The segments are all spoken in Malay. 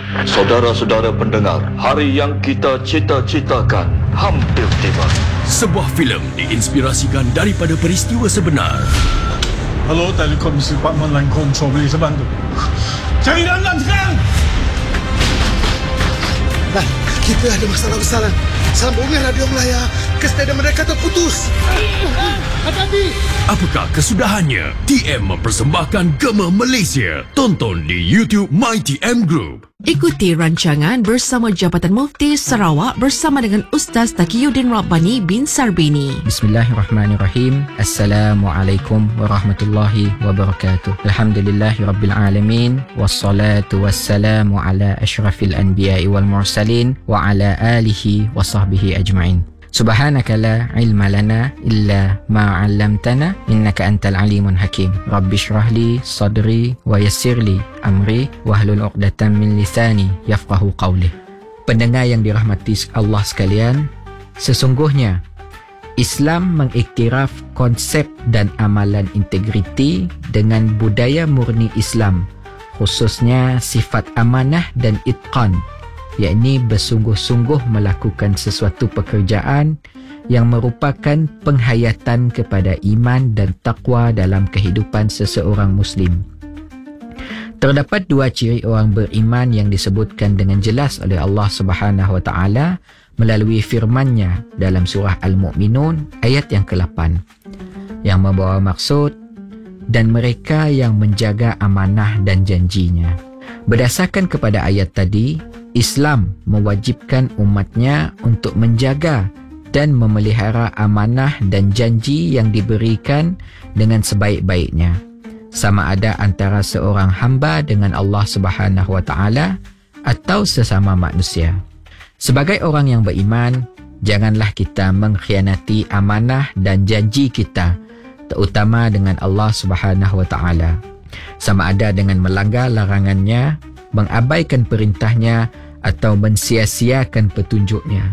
Saudara-saudara pendengar, hari yang kita cita-citakan hampir tiba. Sebuah filem diinspirasikan daripada peristiwa sebenar. Hello, Telekom Department Line Control, boleh saya bantu? Cari Ramlan sekarang! Lan, kita ada masalah besar, Lan. Sambungan radio Melaya ke stadium mereka terputus. Hati-hati! Apakah kesudahannya? TM mempersembahkan Gema Malaysia. Tonton di YouTube MyTM Group. Ikuti rancangan bersama Jabatan Mufti Sarawak bersama dengan Ustaz Taqiyuddin Rabbani bin Sarbini. Bismillahirrahmanirrahim. Assalamualaikum warahmatullahi wabarakatuh. Alhamdulillahirabbil alamin wassalatu wassalamu ala asyrafil anbiya'i wal mursalin wa ala alihi wa sahbihi ajma'in. Subhanaka la ilma lana illa ma 'allamtana innaka antal alimun hakim. Rabbi shrah li sadri wa yassir li amri wahlul 'uqdatam min lisani yafqahu qawli. Pendengar yang dirahmati Allah sekalian, sesungguhnya Islam mengiktiraf konsep dan amalan integriti dengan budaya murni Islam, khususnya sifat amanah dan itqan, yakni bersungguh-sungguh melakukan sesuatu pekerjaan yang merupakan penghayatan kepada iman dan taqwa dalam kehidupan seseorang Muslim. Terdapat dua ciri orang beriman yang disebutkan dengan jelas oleh Allah Subhanahu Wa Taala melalui firman-Nya dalam surah Al-Mu'minun ayat yang ke-8 yang membawa maksud dan mereka yang menjaga amanah dan janjinya. Berdasarkan kepada ayat tadi, Islam mewajibkan umatnya untuk menjaga dan memelihara amanah dan janji yang diberikan dengan sebaik-baiknya, sama ada antara seorang hamba dengan Allah Subhanahu Wa Taala atau sesama manusia. Sebagai orang yang beriman, janganlah kita mengkhianati amanah dan janji kita, terutama dengan Allah Subhanahu Wa Taala, sama ada dengan melanggar larangannya, mengabaikan perintahnya atau mensia-siakan petunjuknya.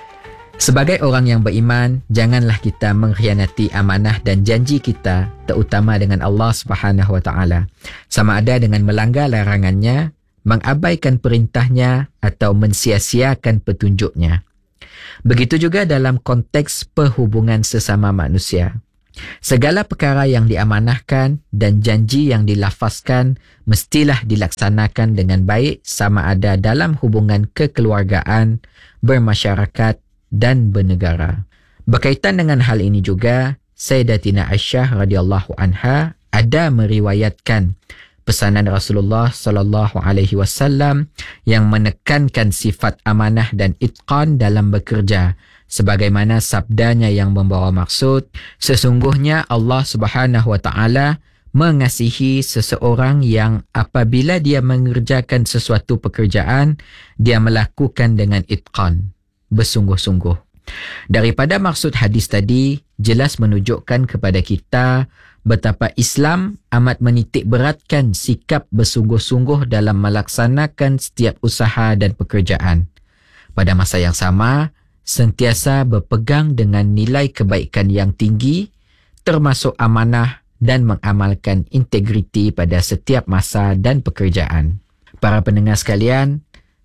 Sebagai orang yang beriman, janganlah kita mengkhianati amanah dan janji kita, terutama dengan Allah Subhanahu Wa Taala, sama ada dengan melanggar larangannya, mengabaikan perintahnya atau mensia-siakan petunjuknya. Begitu juga dalam konteks perhubungan sesama manusia. Segala perkara yang diamanahkan dan janji yang dilafazkan mestilah dilaksanakan dengan baik, sama ada dalam hubungan kekeluargaan, bermasyarakat dan bernegara. Berkaitan dengan hal ini juga, Sayyidatina Aisyah radhiyallahu anha ada meriwayatkan pesanan Rasulullah sallallahu alaihi wasallam yang menekankan sifat amanah dan itqan dalam bekerja, sebagaimana sabdanya yang membawa maksud, sesungguhnya Allah Subhanahu Wa Taala mengasihi seseorang yang apabila dia mengerjakan sesuatu pekerjaan, dia melakukan dengan itqan, bersungguh-sungguh. Daripada maksud hadis tadi, jelas menunjukkan kepada kita betapa Islam amat menitik beratkan sikap bersungguh-sungguh dalam melaksanakan setiap usaha dan pekerjaan. Pada masa yang sama, sentiasa berpegang dengan nilai kebaikan yang tinggi, termasuk amanah dan mengamalkan integriti pada setiap masa dan pekerjaan. Para pendengar sekalian,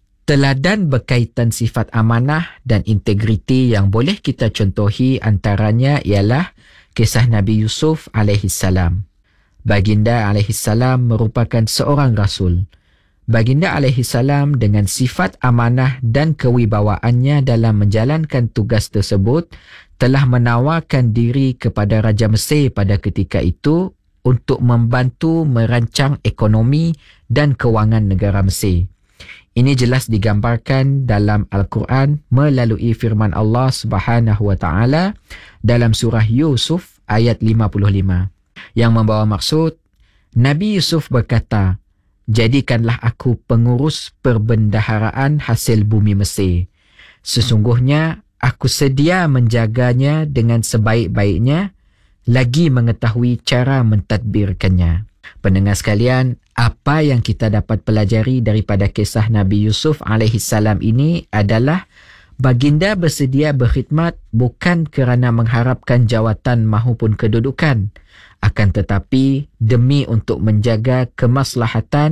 teladan berkaitan sifat amanah dan integriti yang boleh kita contohi antaranya ialah kisah Nabi Yusuf alaihissalam. Baginda alaihissalam merupakan seorang rasul. Baginda alaihissalam dengan sifat amanah dan kewibawaannya dalam menjalankan tugas tersebut telah menawarkan diri kepada Raja Mesir pada ketika itu untuk membantu merancang ekonomi dan kewangan negara Mesir. Ini jelas digambarkan dalam Al-Quran melalui firman Allah Subhanahu Wa Taala dalam surah Yusuf ayat 55 yang membawa maksud, Nabi Yusuf berkata, "Jadikanlah aku pengurus perbendaharaan hasil bumi Mesir. Sesungguhnya aku sedia menjaganya dengan sebaik-baiknya, lagi mengetahui cara mentadbirkannya." Pendengar sekalian, apa yang kita dapat pelajari daripada kisah Nabi Yusuf alaihissalam ini adalah baginda bersedia berkhidmat bukan kerana mengharapkan jawatan maupun kedudukan, akan tetapi demi untuk menjaga kemaslahatan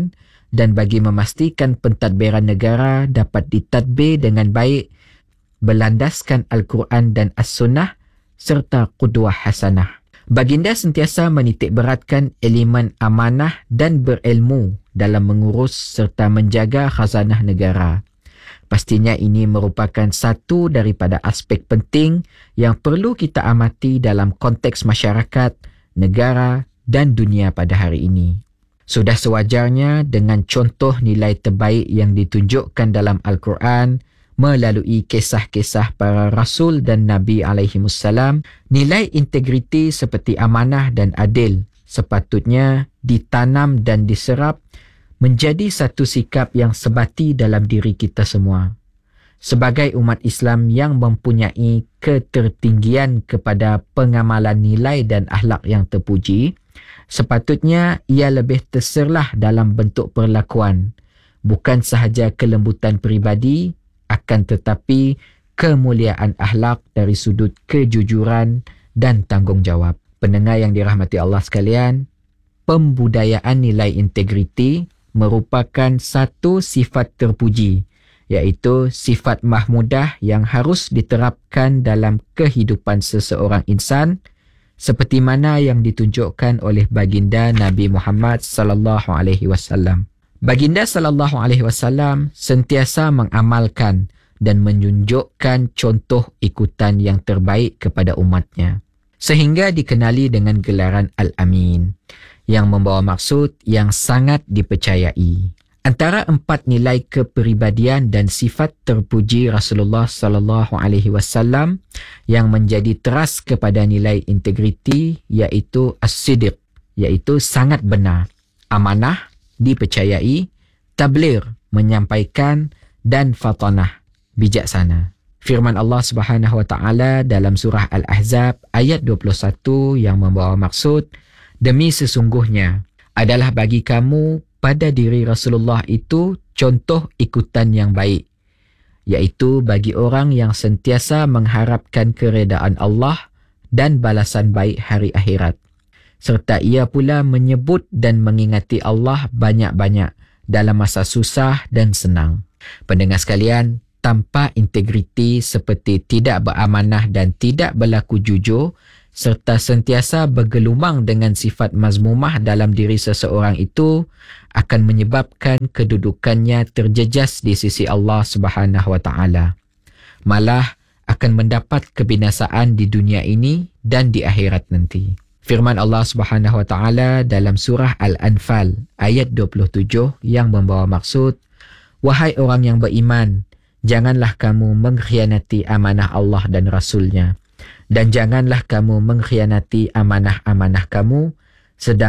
dan bagi memastikan pentadbiran negara dapat ditadbir dengan baik berlandaskan Al-Quran dan As-Sunnah serta qudwah hasanah. Baginda sentiasa menitik beratkan elemen amanah dan berilmu dalam mengurus serta menjaga khazanah negara. Pastinya ini merupakan satu daripada aspek penting yang perlu kita amati dalam konteks masyarakat, negara dan dunia pada hari ini. Sudah sewajarnya dengan contoh nilai terbaik yang ditunjukkan dalam Al-Quran melalui kisah-kisah para rasul dan nabi alaihimussalam, nilai integriti seperti amanah dan adil sepatutnya ditanam dan diserap menjadi satu sikap yang sebati dalam diri kita semua. Sebagai umat Islam yang mempunyai ketertinggian kepada pengamalan nilai dan akhlak yang terpuji, sepatutnya ia lebih terserlah dalam bentuk perlakuan, bukan sahaja kelembutan peribadi, akan tetapi kemuliaan akhlak dari sudut kejujuran dan tanggungjawab. Pendengar yang dirahmati Allah sekalian, pembudayaan nilai integriti merupakan satu sifat terpuji, iaitu sifat mahmudah yang harus diterapkan dalam kehidupan seseorang insan seperti mana yang ditunjukkan oleh baginda Nabi Muhammad sallallahu alaihi wasallam. Baginda sallallahu alaihi wasallam sentiasa mengamalkan dan menunjukkan contoh ikutan yang terbaik kepada umatnya, sehingga dikenali dengan gelaran Al-Amin yang membawa maksud yang sangat dipercayai. Antara 4 nilai kepribadian dan sifat terpuji Rasulullah sallallahu alaihi wasallam yang menjadi teras kepada nilai integriti iaitu as-sidq, iaitu sangat benar, amanah, dipercayai, tabligh, menyampaikan, dan fatanah, bijaksana. Firman Allah Subhanahu wa taala dalam surah Al-Ahzab ayat 21 yang membawa maksud, demi sesungguhnya adalah bagi kamu pada diri Rasulullah itu contoh ikutan yang baik, iaitu bagi orang yang sentiasa mengharapkan keredaan Allah dan balasan baik hari akhirat, serta ia pula menyebut dan mengingati Allah banyak-banyak dalam masa susah dan senang. Pendengar sekalian, tanpa integriti seperti tidak beramanah dan tidak berlaku jujur, serta sentiasa bergelumang dengan sifat mazmumah dalam diri seseorang itu, akan menyebabkan kedudukannya terjejas di sisi Allah Subhanahu wa taala. Malah akan mendapat kebinasaan di dunia ini dan di akhirat nanti. Firman Allah Subhanahu wa taala dalam surah Al-Anfal ayat 27 yang membawa maksud, wahai orang yang beriman, janganlah kamu mengkhianati amanah Allah dan Rasul-Nya, dan janganlah kamu mengkhianati amanah-amanah kamu, sedang